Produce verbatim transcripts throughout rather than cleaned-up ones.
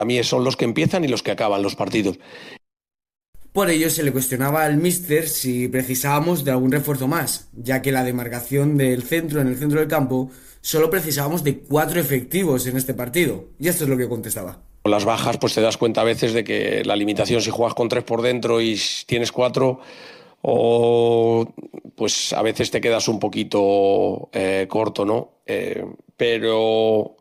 A mí son los que empiezan y los que acaban los partidos. Por ello se le cuestionaba al míster si precisábamos de algún refuerzo más, ya que la demarcación del centro en el centro del campo solo precisábamos de cuatro efectivos en este partido. Y esto es lo que contestaba. Con las bajas, pues te das cuenta a veces de que la limitación, si juegas con tres por dentro y tienes cuatro, o pues a veces te quedas un poquito eh, corto, ¿no? Eh, pero,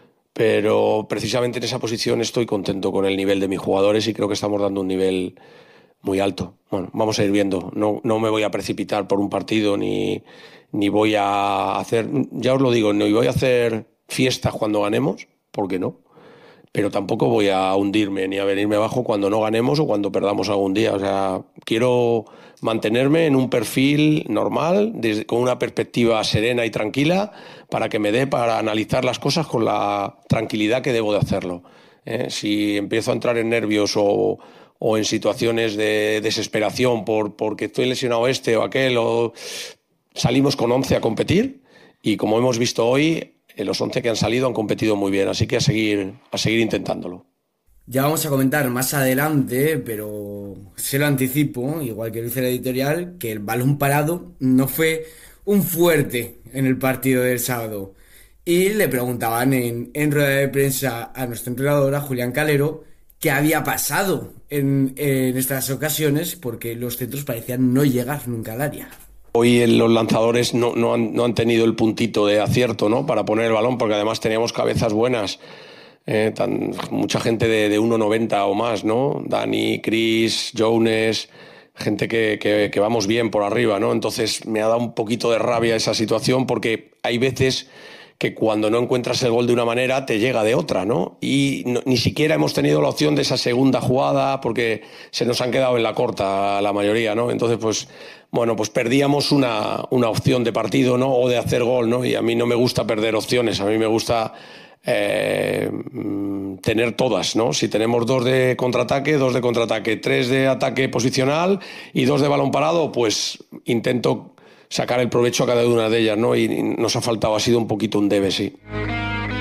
pero precisamente en esa posición estoy contento con el nivel de mis jugadores y creo que estamos dando un nivel muy alto. Bueno, vamos a ir viendo. No, no me voy a precipitar por un partido ni, ni voy a hacer, ya os lo digo, ni voy a hacer fiestas cuando ganemos, porque no, pero tampoco voy a hundirme ni a venirme abajo cuando no ganemos o cuando perdamos algún día. O sea, quiero mantenerme en un perfil normal, desde, con una perspectiva serena y tranquila, para que me dé para analizar las cosas con la tranquilidad que debo de hacerlo. ¿Eh? Si empiezo a entrar en nervios o, o en situaciones de desesperación por, porque estoy lesionado este o aquel, o salimos con once a competir y como hemos visto hoy, eh, los once que han salido han competido muy bien, así que a seguir, a seguir intentándolo. Ya vamos a comentar más adelante, pero se lo anticipo, igual que lo hice la editorial, que el balón parado no fue un fuerte en el partido del sábado. Y le preguntaban en, en rueda de prensa a nuestro entrenador, a Julián Calero, qué había pasado en, en estas ocasiones, porque los centros parecían no llegar nunca al área. Hoy los lanzadores no, no, han, no han tenido el puntito de acierto, ¿no? Para poner el balón, porque además teníamos cabezas buenas. Eh, tan, mucha gente de, de uno noventa o más, ¿no? Dani, Chris, Jones, gente que, que, que vamos bien por arriba, ¿no? Entonces me ha dado un poquito de rabia esa situación porque hay veces que cuando no encuentras el gol de una manera te llega de otra, ¿no? Y no, ni siquiera hemos tenido la opción de esa segunda jugada porque se nos han quedado en la corta la mayoría, ¿no? Entonces, pues, bueno, pues perdíamos una, una opción de partido, ¿no? O de hacer gol, ¿no? Y a mí no me gusta perder opciones, a mí me gusta eh, tener todas, ¿no? Si tenemos dos de contraataque, dos de contraataque, tres de ataque posicional y dos de balón parado, pues intento sacar el provecho a cada una de ellas, ¿no? Y nos ha faltado, ha sido un poquito un debe, sí.